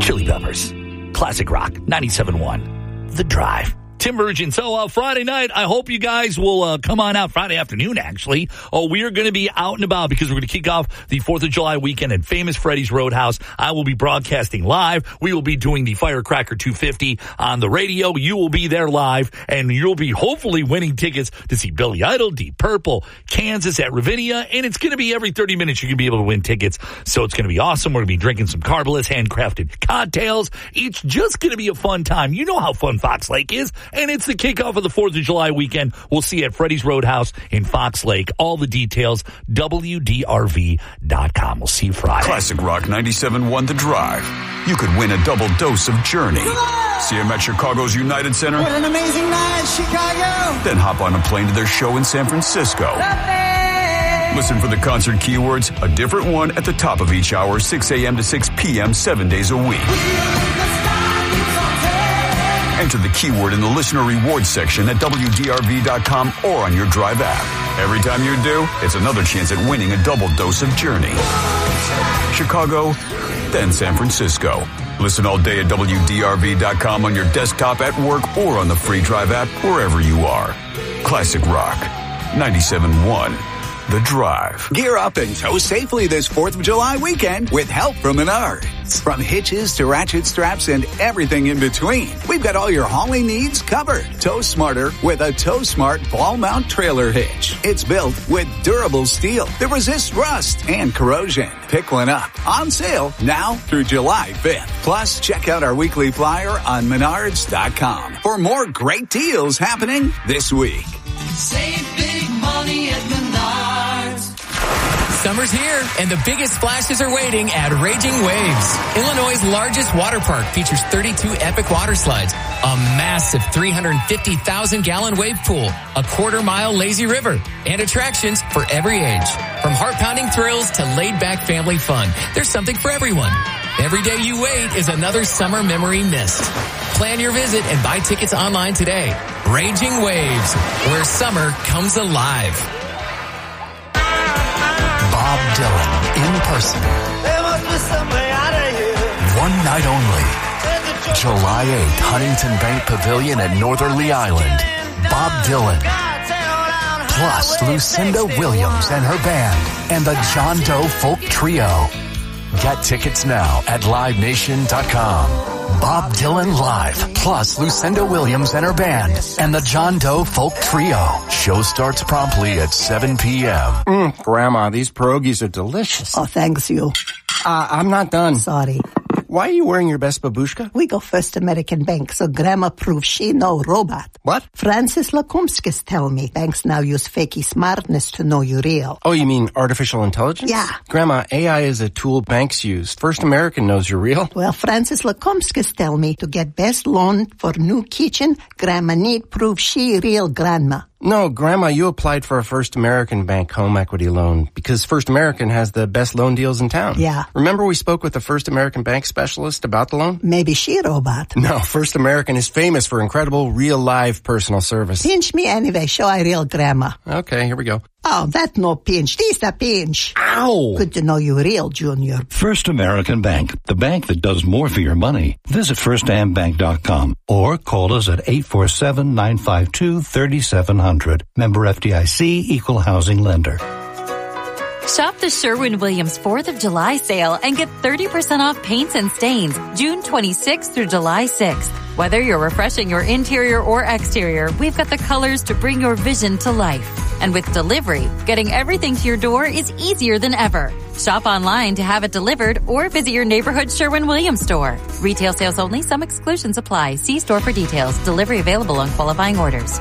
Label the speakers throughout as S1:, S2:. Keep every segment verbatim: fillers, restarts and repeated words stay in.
S1: Chili Peppers. Classic Rock, ninety-seven point one. The Drive. Tim Burgess. So uh, Friday night, I hope you guys will uh, come on out. Friday afternoon, actually. Oh, we are going to be out and about because we're going to kick off the fourth of July weekend at Famous Freddy's Roadhouse. I will be broadcasting live. We will be doing the Firecracker two fifty on the radio. You will be there live, and you'll be hopefully winning tickets to see Billy Idol, Deep Purple, Kansas at Ravinia, and it's going to be every thirty minutes you can be able to win tickets. So it's going to be awesome. We're going to be drinking some Carbolus handcrafted cocktails. It's just going to be a fun time. You know how fun Fox Lake is. And it's the kickoff of the fourth of July weekend. We'll see you at Freddy's Roadhouse in Fox Lake. All the details, W D R V dot com. We'll see you Friday.
S2: Classic Rock ninety-seven point one The Drive. You could win a double dose of Journey. See them at Chicago's United Center.
S3: What an amazing night, Chicago.
S2: Then hop on a plane to their show in San Francisco. Listen for the concert keywords, a different one at the top of each hour, six a.m. to six p.m., seven days a week. Enter the keyword in the listener rewards section at W D R V dot com or on your Drive app. Every time you do, it's another chance at winning a double dose of Journey. Chicago, then San Francisco. Listen all day at W D R V dot com on your desktop, at work, or on the free Drive app, wherever you are. Classic Rock, ninety-seven point one. The Drive.
S4: Gear up and tow safely this fourth of July weekend with help from Menards. From hitches to ratchet straps and everything in between, we've got all your hauling needs covered. Tow smarter with a Tow Smart ball mount trailer hitch. It's built with durable steel that resists rust and corrosion. Pick one up. On sale now through July fifth. Plus, check out our weekly flyer on menards dot com for more great deals happening this week.
S3: Save big money at Menards.
S5: Summer's here, and the biggest splashes are waiting at Raging Waves. Illinois' largest water park features thirty-two epic water slides, a massive three hundred fifty thousand gallon wave pool, a quarter-mile lazy river, and attractions for every age. From heart-pounding thrills to laid-back family fun, there's something for everyone. Every day you wait is another summer memory missed. Plan your visit and buy tickets online today. Raging Waves, where summer comes alive.
S6: Bob Dylan in person.
S3: There must be some way out of here.
S6: One night only. July eighth, Huntington Bank Pavilion at Northerly Island. Bob Dylan. Plus Lucinda Williams and her band and the John Doe Folk Trio. Get tickets now at live nation dot com. Bob Dylan live, plus Lucinda Williams and her band, and the John Doe Folk Trio. Show starts promptly at seven p.m.
S7: Mm, Grandma, these pierogies are delicious.
S8: Oh, thanks you.
S7: Uh, I'm not done.
S8: Sorry.
S7: Why are you wearing your best babushka?
S8: We go First American Bank, so Grandma proves she no robot.
S7: What?
S8: Francis Lakumskis tell me banks now use fakey smartness to know you real.
S7: Oh, you mean artificial intelligence?
S8: Yeah.
S7: Grandma, A I is a tool banks use. First American knows you're real.
S8: Well, Francis Lakumskis tell me to get best loan for new kitchen, Grandma need prove she real grandma.
S7: No, Grandma, you applied for a First American Bank home equity loan because First American has the best loan deals in town.
S8: Yeah.
S7: Remember we spoke with the First American Bank specialist about the loan?
S8: Maybe she a robot.
S7: No, First American is famous for incredible real live personal service.
S8: Pinch me anyway, show I real grandma.
S7: Okay, here we go.
S8: Oh, that no pinch. This a pinch.
S7: Ow!
S8: Good to know you real, Junior.
S9: First American Bank, the bank that does more for your money. Visit first am bank dot com or call us at eight four seven, nine five two, three seven zero zero. Member F D I C, Equal Housing Lender.
S10: Shop the Sherwin-Williams fourth of July sale and get thirty percent off paints and stains June twenty-sixth through July sixth. Whether you're refreshing your interior or exterior, we've got the colors to bring your vision to life. And with delivery, getting everything to your door is easier than ever. Shop online to have it delivered or visit your neighborhood Sherwin-Williams store. Retail sales only. Some exclusions apply. See store for details. Delivery available on qualifying orders.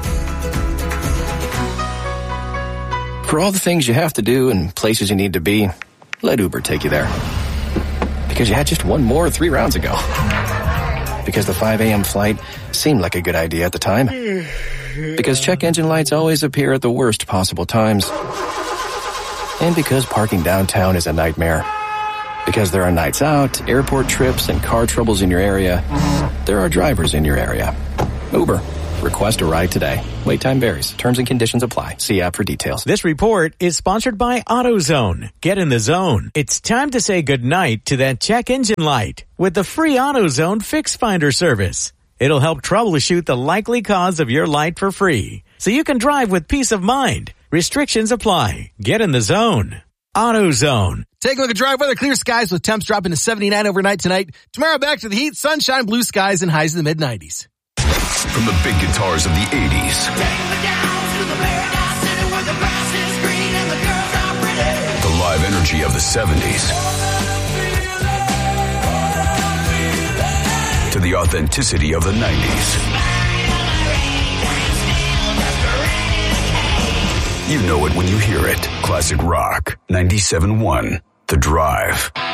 S11: For all the things you have to do and places you need to be, let Uber take you there. Because you had just one more three rounds ago. Because the five a.m. flight seemed like a good idea at the time. Because check engine lights always appear at the worst possible times. And because parking downtown is a nightmare. Because there are nights out, airport trips, and car troubles in your area, there are drivers in your area. Uber. Request a ride today. Wait time varies. Terms and conditions apply. See app for details.
S12: This report is sponsored by AutoZone. Get in the zone. It's time to say goodnight to that check engine light with the free AutoZone Fix Finder service. It'll help troubleshoot the likely cause of your light for free, so you can drive with peace of mind. Restrictions apply. Get in the zone. AutoZone.
S13: Take a look at dry weather, clear skies with temps dropping to seventy-nine overnight tonight. Tomorrow back to the heat, sunshine, blue skies, and highs in the mid nineties.
S2: From the big guitars of the eighties. The live energy of the seventies. To the authenticity of the nineties. You know it when you hear it. Classic Rock, ninety-seven point one, The Drive.